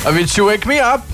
Avicii, wake me up.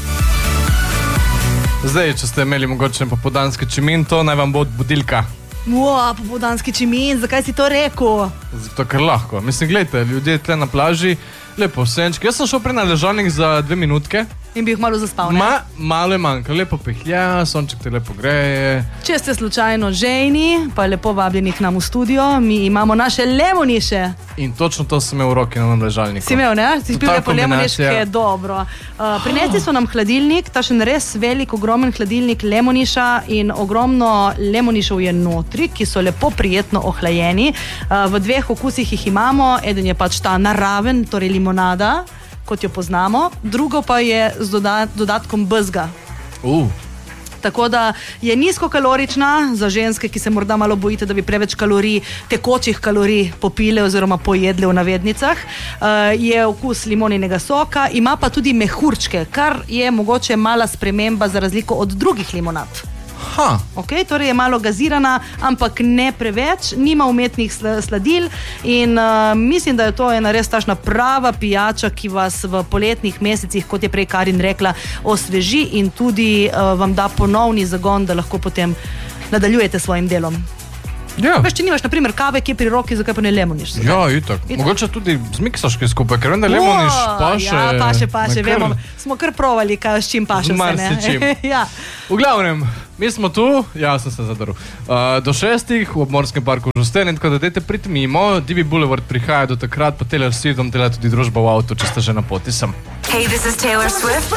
Zdaj, če ste imeli mogoče popoldanski čimin, to naj vam bo budilka. Popoldanski čimin, zakaj si to rekel? Zato, ker lahko. Mislim, gledajte, ljudje tle na plaži, lepo senčki. Jaz sem šel prej na ležalnik za 2 minutke. In bi jih malo zaspal, ne? Malo je manjka, lepo pihlja, sonček te lepo greje. Če ste slučajno žejni, pa lepo vabljeni k nam v studio, mi imamo naše lemoniše. In točno to sem imel v roki na nam ležalniku. Si imel, ne? Si spil lepo lemoniške, dobro. Prinesli so nam hladilnik, ta še res velik, ogromen hladilnik lemoniša in ogromno lemonišev je notri, ki so lepo prijetno ohlajeni. V 2 okusih jih imamo, eden je pač ta naraven, torej limonada, kot jo poznamo, drugo pa je z dodatkom bezga. Tako da je nizkokalorična za ženske, ki se morda malo bojite, da bi preveč tekočih kalorij popile oziroma pojedle v navednicah. Je okus limoninega soka, ima pa tudi mehurčke, kar je mogoče mala sprememba za razliko od drugih limonad. Okay, torej je malo gazirana, ampak ne preveč, nima umetnih sladil in mislim, da je to ena res tašna prava pijača, ki vas v poletnih mesecih, kot je prej Karin rekla, osveži in tudi vam da ponovni zagon, da lahko potem nadaljujete s svojim delom. Ja. Veš, če nimaš, na primer, kave, ki je pri roki, zakaj pa ne lemoniš? Ja, itak. Mogoče tudi zmiksaš kaj skupaj, ker vem, da lemoniš paše. Ja, paše, vemo. Smo kar provali, kaj s čim paše vse, ne? Čim. Ja. V glavnem, mi smo tu, ja, sem se zadaril, do 6 v obmorskem parku Žusten, tako da dajte priti mimo, Divi Boulevard prihaja do takrat, pa Taylor Swift vam dela tudi družba v avtu, če ste že na poti sem. Hey, this is Taylor Swift.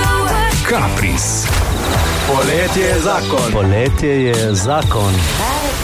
Caprice. Poletje je zakon. Poletje je zakon.